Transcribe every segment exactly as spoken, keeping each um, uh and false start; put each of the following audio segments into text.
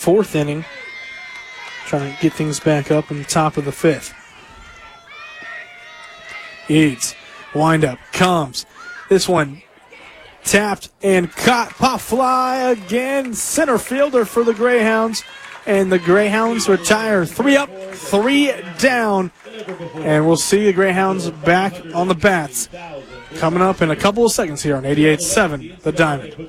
fourth inning. Trying to get things back up in the top of the fifth. Eads, windup, comes. This one tapped and caught. Pop fly again. Center fielder for the Greyhounds. And the Greyhounds retire three up, three down. And we'll see the Greyhounds back on the bats coming up in a couple of seconds here on eighty-eight seven The Diamond.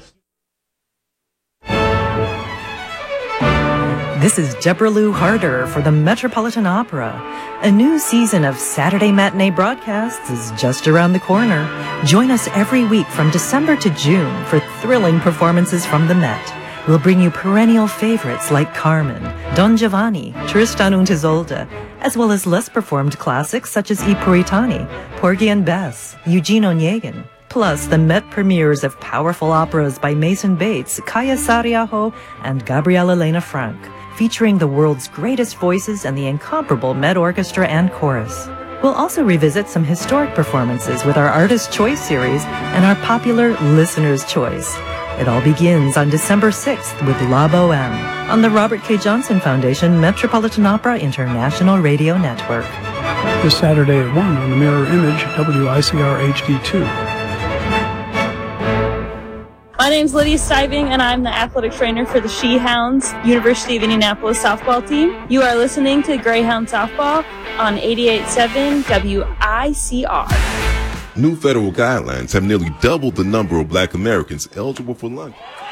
This is Deborah Lou Harder for the Metropolitan Opera. A new season of Saturday matinee broadcasts is just around the corner. Join us every week from December to June for thrilling performances from the Met. We'll bring you perennial favorites like Carmen, Don Giovanni, Tristan und Isolde, as well as less performed classics such as I Puritani, Porgy and Bess, Eugene Onegin. Plus the Met premieres of powerful operas by Mason Bates, Kaya Sariaho, and Gabriela Lena Frank, featuring the world's greatest voices and the incomparable Met Orchestra and Chorus. We'll also revisit some historic performances with our Artist Choice series and our popular Listener's Choice. It all begins on December sixth with La Boheme on the Robert K. Johnson Foundation Metropolitan Opera International Radio Network. This Saturday at one on the Mirror Image, W I C R H D two. My name's Lydia Stiving, and I'm the athletic trainer for the She-Hounds University of Indianapolis softball team. You are listening to Greyhound Softball on eighty-eight point seven W I C R. New federal guidelines have nearly doubled the number of black Americans eligible for lunch.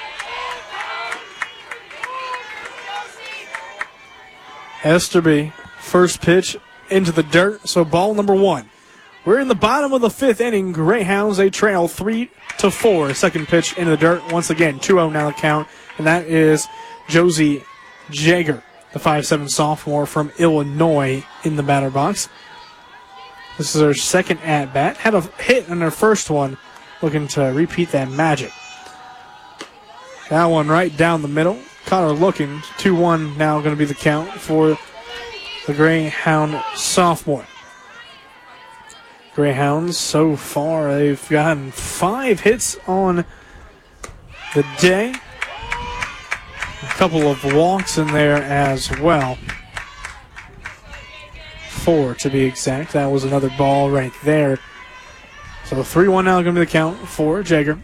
Esterby, first pitch into the dirt, so ball number one. We're in the bottom of the fifth inning. Greyhounds, they trail three to four. Second pitch into the dirt once again. two oh now the count, and that is Josie Jager, the five seven sophomore from Illinois, in the batter box. This is her second at-bat. Had a hit in her first one, looking to repeat that magic. That one right down the middle. Caught her looking. two one now going to be the count for the Greyhound sophomore. Greyhounds, so far, they've gotten five hits on the day. A couple of walks in there as well. Four, to be exact. That was another ball right there. So three one now going to be the count for Jager.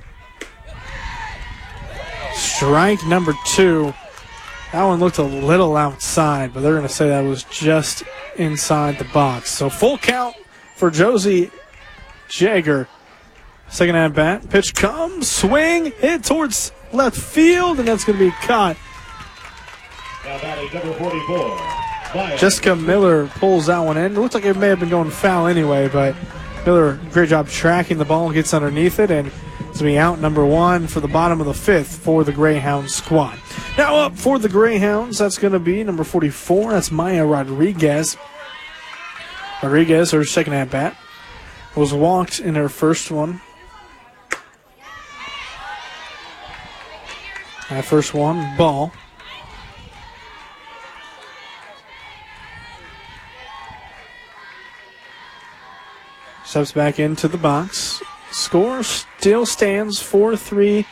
Strike number two. That one looked a little outside, but they're going to say that was just inside the box. So full count for Josie Jager. Second at bat. Pitch comes, swing, hit towards left field, and that's going to be caught. Now batting number forty-four. Jessica Miller pulls that one in. It looks like it may have been going foul anyway, but Miller, great job tracking the ball, gets underneath it, and it's going to be out number one for the bottom of the fifth for the Greyhound squad. Now up for the Greyhounds, that's going to be number forty-four. That's Maya Rodriguez. Rodriguez, her second at bat, was walked in her first one. That first one, ball. Steps back into the box. Score still stands four three.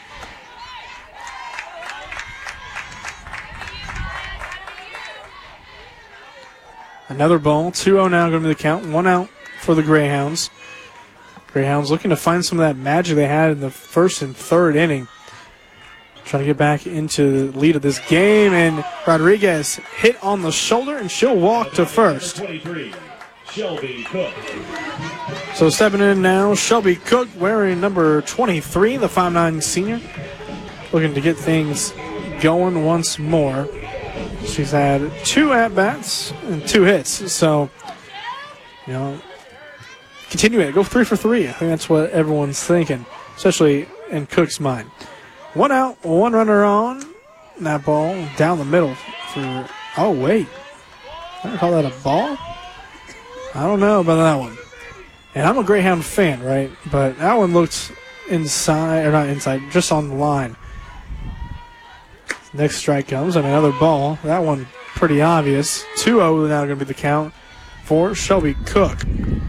Another ball. two oh now going to be the count. One out for the Greyhounds. Greyhounds looking to find some of that magic they had in the first and third inning. Trying to get back into the lead of this game. And Rodriguez hit on the shoulder, and she'll walk to first. Shelby Cook. So stepping in now, Shelby Cook wearing number twenty-three, the five nine senior. Looking to get things going once more. She's had two at-bats and two hits. So, you know, continue it. Go three for three. I think that's what everyone's thinking, especially in Cook's mind. One out, one runner on. That ball down the middle for, oh, wait. I don't call that a ball? I don't know about that one. And I'm a Greyhound fan, right? But that one looked inside, or not inside, just on the line. Next strike comes, and another ball. That one pretty obvious. two oh now going to be the count for Shelby Cook.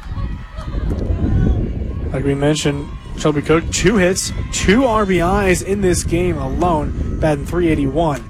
Like we mentioned, Shelby Cook, two hits, two R B Is in this game alone, batting three eighty-one.